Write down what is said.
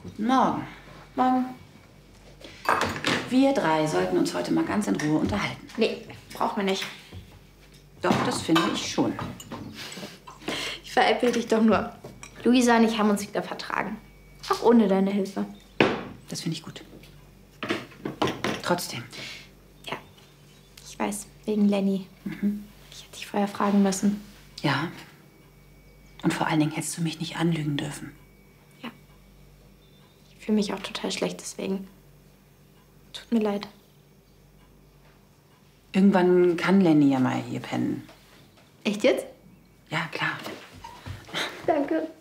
Morgen. Morgen. Wir drei sollten uns heute mal ganz in Ruhe unterhalten. Nee, braucht man nicht. Doch, das finde ich schon. Ich veräppel dich doch nur. Luisa und ich haben uns wieder vertragen. Auch ohne deine Hilfe. Das finde ich gut. Trotzdem. Ja, ich weiß, wegen Lenny. Ich hätte dich vorher fragen müssen. Ja. Und vor allen Dingen hättest du mich nicht anlügen dürfen. Ja. Ich fühle mich auch total schlecht deswegen. Tut mir leid. Irgendwann kann Lenny ja mal hier pennen. Echt jetzt? Ja, klar. Danke.